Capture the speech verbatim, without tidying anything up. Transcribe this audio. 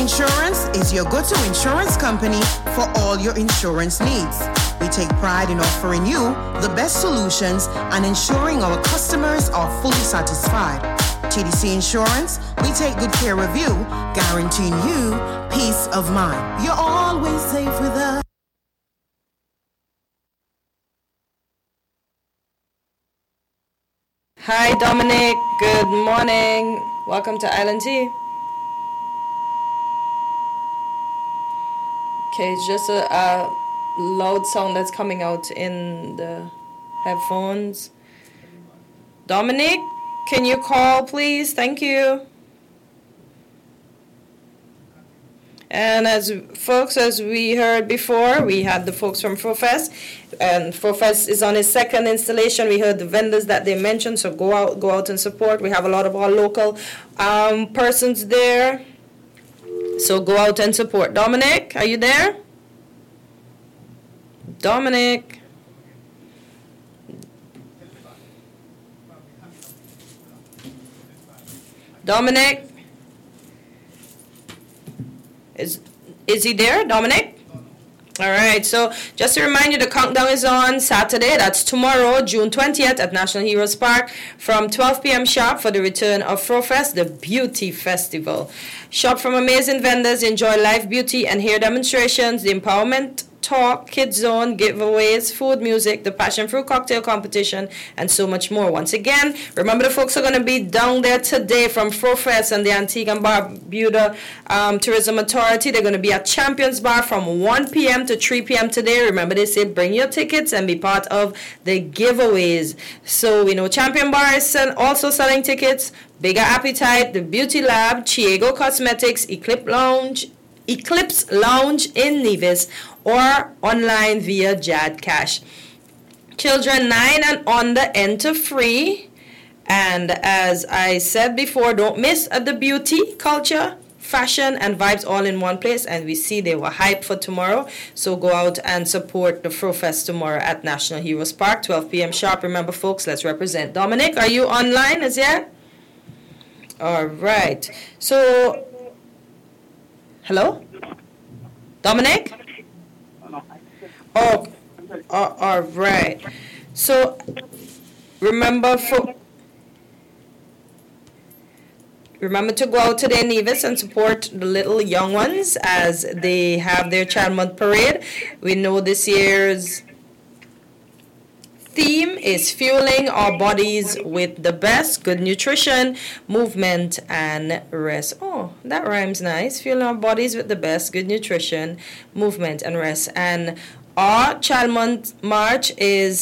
Insurance is your go-to insurance company for all your insurance needs. We take pride in offering you the best solutions and ensuring our customers are fully satisfied. T D C Insurance, we take good care of you, guaranteeing you peace of mind. You're always safe with us. Hi, Dominic. Good morning. Welcome to Island Tea. Okay, it's just a, a loud sound that's coming out in the headphones. Dominic, can you call, please? Thank you. And as folks, as we heard before, we had the folks from FroFest, and FroFest is on its second installation. We heard the vendors that they mentioned, so go out, go out and support. We have a lot of our local um, persons there, so go out and support. Dominic, are you there? Dominic. Dominic. Is is he there, Dominic? All right, so just to remind you, the countdown is on Saturday. That's tomorrow, June twentieth at National Heroes Park from twelve p.m. sharp for the return of FroFest, the Beauty Festival. Shop from amazing vendors, enjoy live beauty and hair demonstrations, the empowerment talk, kids zone, giveaways, food, music, the passion fruit cocktail competition, and so much more. Once again, remember the folks are going to be down there today from FroFest and the Antigua and Barbuda um, Tourism Authority. They're going to be at Champions Bar from one p.m. to three p.m. today. Remember, they say bring your tickets and be part of the giveaways. So we know Champion Bar is also selling tickets. Bigger Appetite, the Beauty Lab, Chiego Cosmetics, Eclipse Lounge, Eclipse Lounge in Nevis, or online via Jad Cash. Children nine and under enter free. And as I said before, don't miss uh, the beauty, culture, fashion, and vibes all in one place. And we see they were hyped for tomorrow. So go out and support the FroFest tomorrow at National Heroes Park, twelve p.m. sharp. Remember, folks, let's represent. Dominic, are you online as yet? All right. So, hello? Dominic? Oh, uh, all right. So, remember for remember to go out today in Nevis and support the little young ones as they have their Child Month Parade. We know this year's theme is fueling our bodies with the best good nutrition, movement, and rest. Oh, that rhymes nice. Fueling our bodies with the best good nutrition, movement, and rest. And our Child Month March is